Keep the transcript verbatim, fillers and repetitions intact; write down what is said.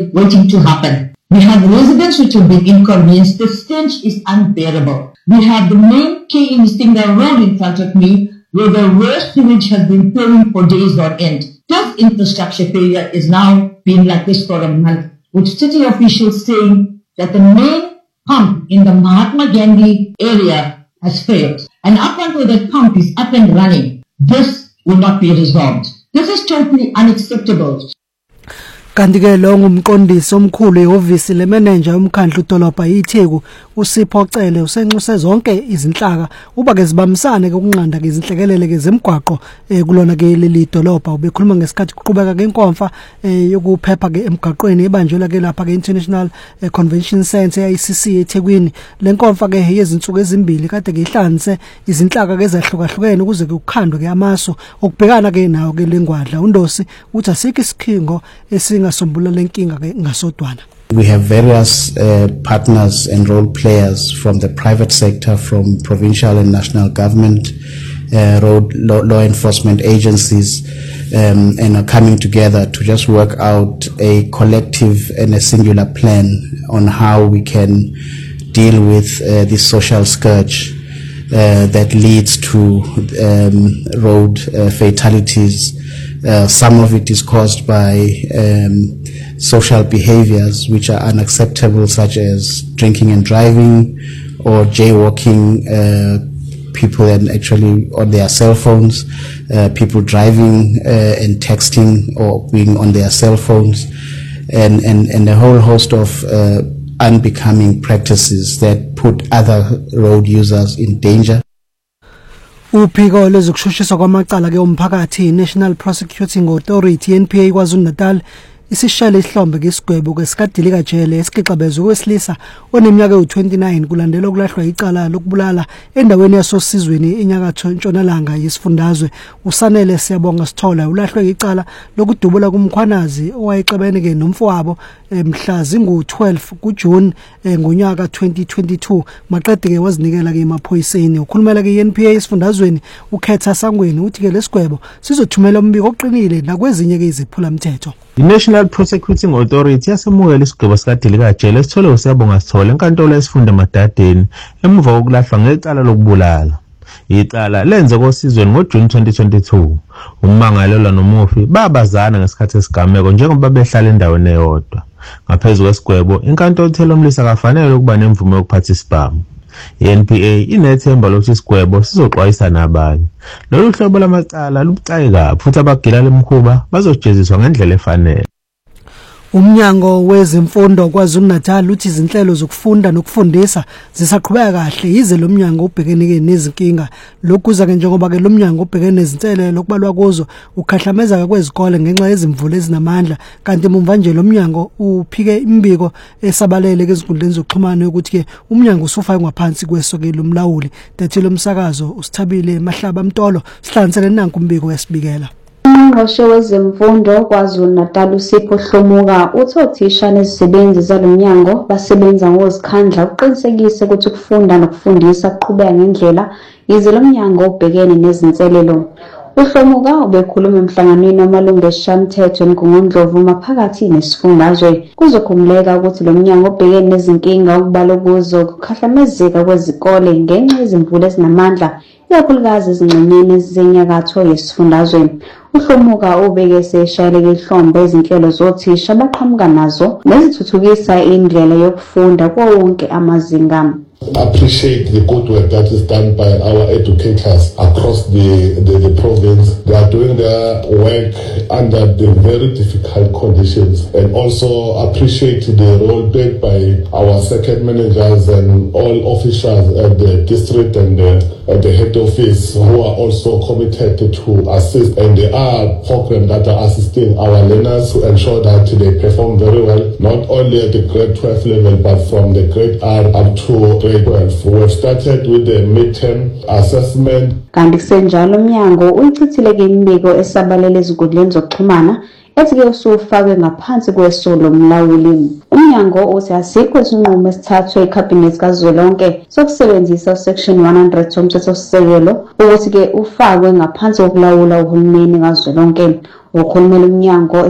waiting to happen. We have residents which have been inconvenienced. The stench is unbearable. We have the main K M Stinger Road in front of me, where the worst sewage has been pouring for days on end. This infrastructure failure is now been like this for a month, with city officials saying that the main pump in the Mahatma Gandhi area has failed. And up until that pump is up and running, this will not be resolved. This is totally unacceptable. Kanti ke lo ngumqondisi omkhulu ehhovisi lemanager yomkhandlu dolobha iTheku uSipho Cele usenxuse zonke izinhlaka uba ke zibamisane ke ukunqanda ke izinhlekelele ke zemgwaqo kulona ke leli dolobha ubekhuluma ngesikhathi kuqhubeka ke inkonfa yokuphepha ke emgwaqweni ebanjelwa ke lapha ke International Convention Center I C C eThekwini. Lenkonfa ke yezinsuku ezimbili kade ke ihlanze izinhlaka ke ezahlukahlukene ukuze ke ukukhandwe ke amasu okubhekana ke nawo ke lengwadla uNdosi uthi asikho isikhingo esi We have various uh, partners and role players from the private sector, from provincial and national government, uh, road law, law enforcement agencies, um, and are coming together to just work out a collective and a singular plan on how we can deal with uh, this social scourge uh, that leads to um, road uh, fatalities. Uh, some of it is caused by um, social behaviors which are unacceptable, such as drinking and driving or jaywalking, uh, people and actually on their cell phones, uh, people driving uh, and texting or being on their cell phones, and, and, and a whole host of uh, unbecoming practices that put other road users in danger. Uphiko lwezokushushiswa kwamacala ke umphakathi National Prosecuting Authority N P A KwaZulu-Natal isishele ihlombe ke isigwebo ke sikadilika jele esikixabezo kwesilisa oneminyaka ewu-twenty-nine kulandela ukulahlwa icala lokubulala endaweni yasosizweni enyakatho ntshonalanga yesifundazwe. Usanele Siyabonga Sithola ulahlwe icala lokudubula kumkhwanazi owayexabene ke nomfowabo mhla zingu-twelve kuJune ngonyaka twenty twenty-two maqede ke wazinikela ke emaphoyiseni. Ukhulumela ke N P A esifundazweni uKhetha Sangweni uthi ke lesigwebo sizothumela umbiko oqinile nakwezinye ke iziphula mthetho. The National Prosecuting Authority yasemukela isigwebo sikadilika jele esithole uSiyabonga Sithola enkantolo yesifunda eMadadeni emuva kokulahlwa ngecala lokubulala. Icala lenze kosizweni ngoJune twenty twenty-two. Ummangalelwa nomufi babazana ngesikhathi esigameko njengoba behlala endaweni eyodwa. Ngaphezulu kwesigwebo inkantolo ithela umlisa kafanele ukuba nemvume yokuphatha isibhamu. I-N P A inethemba lokuthi isigwebo sizoxwayisa nabanye. Lolu hlobo lamacala lubucayi kabi futhi abagila lemkhuba bazojeziswa ngendlela efanele. Umnyango wezemfundo KwaZulu-Natal uthi izinhlelo zokufunda nokufundisa zisaqhubeka kahle yize lo mnyango ubhekene ke nezinkinga. Lokhu kuza ke njengoba ke lo mnyango ubhekene nezinselelo lokubalwa kuzo ukhahlameza kwezikole ngenxa yezimvula ezinamandla, kanti mumva nje lo mnyango uphike imbiko esabalele kezinkundleni zokuxhumana ukuthi ke umnyango usufake ngaphansi kwesokelo lomlawuli. Dethile umsakazo usithabile Mahlaba Mtolo sihlanganisele nanku umbiko yasibikela. Ungqongqoshe wezemfundo KwaZulu-Natal uSipho Hlomuka uthi othisha nezisebenzi zalomnyango basebenza ngozikhandla uqinisekise ukuthi ukufunda nokufundisa kuqhubeka ngendlela yize lo mnyango ubhekene nezinselelo. uHlomuka ubekhuluma emhlanganweni wamalungu esishayamithetho eNgongondlovu maphakathi nesifundazwe. Kuzokhumuleka ukuthi lo mnyango ubhekene nezinkinga okubalwa kuzo ukukhahlamezeka kwezikole ngenxa yezimvula ezinamandla ikakhulukazi ezingxenyeni ezisenyakatho yesifundazwe. uHlomuka ubeke eseshayeleke ihlombe izinhlelo zothisha abaqhamuka nazo nezithuthukisa indlela yokufunda kuwo wonke amazinga. Appreciate the good work that is done by our educators across the, the, the province. They are doing their work under the very difficult conditions, and also appreciate the role played by our second managers and all officials at the district and the, at the head office who are also committed to assist, and there are programs that are assisting our learners to ensure that they perform very well, not only at the grade twelve level but from the grade R up to grade twelve. We have started with the midterm assessment. Kanti kusenjalo umnyango uyichithile ke imbiko esabalele ezinkundleni zokuxhumana ethi ke usufakwe ngaphansi kweso lomlawuli. Umnyango uthi asikho isinqumo esithathwe eCabinet kazwelonke sokusebenzisa usection one hundred womthethosisekelo ukuthi ke ufakwe ngaphansi kokulawula uhulumeni kazwelonke. Ukhulumela umnyango